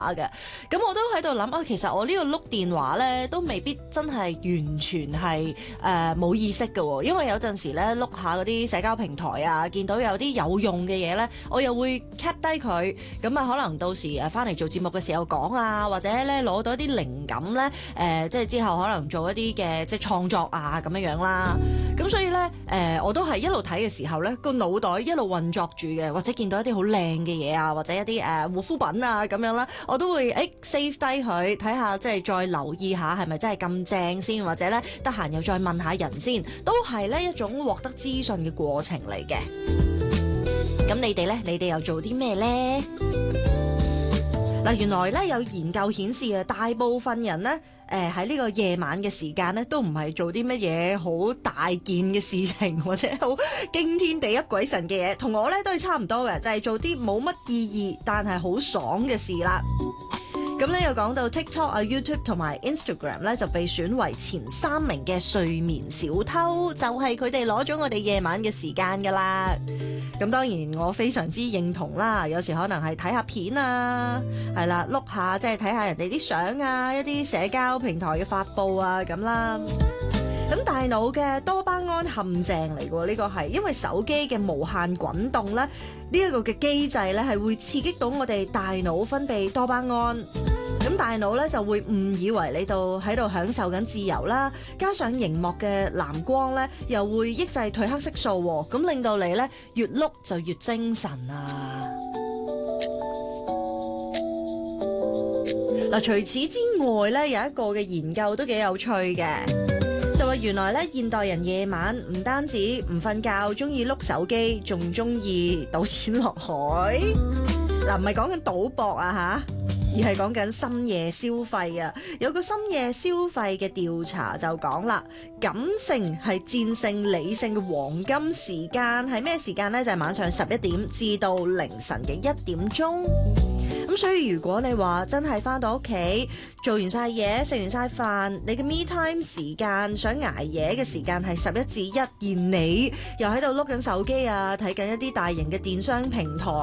嘅。咁我都喺度諗其實我呢個碌電話咧都未必真係完全係冇意識嘅喎，因為有陣時咧碌下嗰啲社交平台啊，見到有啲有用嘅嘢咧，我又會 cap 低佢，咁啊可能到時翻嚟做節目嘅時候講啊，或者咧攞到一啲靈感咧，即係之後可能做一啲嘅即係創作啊咁樣樣啦。咁所以咧我都係一路睇嘅時候咧，個腦袋一路運作住嘅，或者見到一啲好靚嘅嘢啊，或者一啲護膚品啊咁樣啦，我都會save 低佢，睇下即係再留意下係咪真係咁正先，或者咧得閒又再問下人先，都係咧一種獲得資訊嘅過程嚟嘅。咁你哋咧，你哋又做啲咩咧？嗱，原來咧有研究顯示啊，大部分人咧喺呢個夜晚嘅時間咧，都唔係做啲乜嘢好大件嘅事情，或者好驚天地泣鬼神嘅嘢，同我咧都係差唔多嘅，就係做啲冇乜意義但係好爽嘅事啦。咁咧又講到 TikTok 啊、YouTube 同埋 Instagram 咧就被選為前3名嘅睡眠小偷，就係佢哋攞咗我哋夜晚嘅時間噶啦。咁當然我非常之認同啦，有時可能係睇下片啊，係啦，碌下即係睇下人哋啲相啊，一啲社交平台嘅發布啊咁啦。咁大腦嘅多巴胺陷阱嚟喎，呢個係因為手機嘅無限滾動咧，呢一個嘅機制咧係會刺激到我哋大腦分泌多巴胺，咁大腦咧就會誤以為你喺度享受緊自由啦，加上熒幕嘅藍光咧又會抑制褪黑色素喎，咁令到你咧越碌就越精神啊！嗱，除此之外咧，有一個嘅研究都幾有趣嘅。就話原來咧，現代人夜晚唔單止唔瞓覺，中意碌手機，仲中意賭錢落海。嗱，唔係講緊賭博啊吓，而係講緊深夜消費啊。有個深夜消費嘅調查就講啦，感性係戰勝理性嘅黃金時間係咩時間呢？就係晚上11點至到凌晨嘅1點鐘。咁所以如果你話真係返到屋企做完晒嘢，食完晒飯，你嘅 me time 時間想捱夜嘅時間係11至1，而你又喺度碌緊手機啊，睇緊一啲大型嘅電商平台，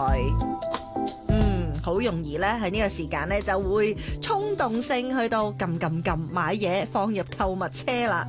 好容易咧喺呢個時間咧就會衝動性去到撳買嘢放入購物車啦。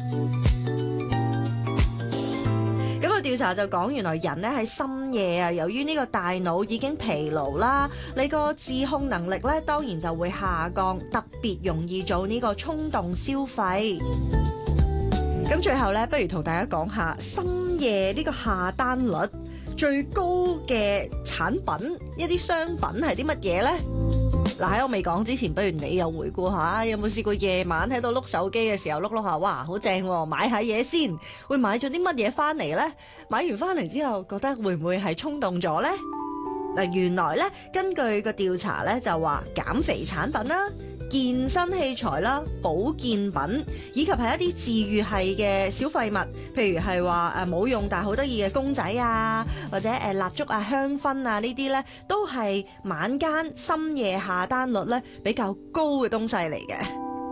咁個調查就講，原來人咧喺深夜啊，由於呢個大腦已經疲勞啦，你個自控能力咧當然就會下降，特別容易做呢個衝動消費。咁最後咧，不如同大家講下深夜呢個下單率最高嘅產品，一啲商品係啲乜嘢呢？嗱，喺我未講之前，不如你又回顧下，有冇試過夜晚喺度碌手機嘅時候碌下，哇，好正喎，買下嘢先，會買咗啲乜嘢翻嚟呢？買完翻嚟之後，覺得會唔會係衝動咗呢？嗱，原來呢，根據個調查呢，就話減肥產品啦、健身器材啦、保健品，以及係一啲治癒系嘅小廢物，譬如係話冇用但係好得意嘅公仔啊，或者蠟燭啊、香薰啊呢啲呢，都係晚間深夜下單率呢比較高嘅東西嚟嘅。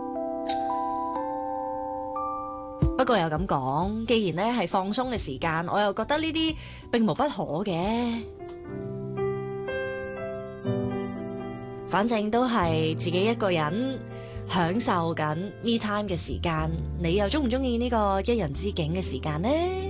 不過又咁講，既然呢係放鬆嘅時間，我又覺得呢啲並無不可嘅。反正都係自己一個人享受緊 me time 嘅時間，你又中唔中意呢個一人之境嘅時間呢？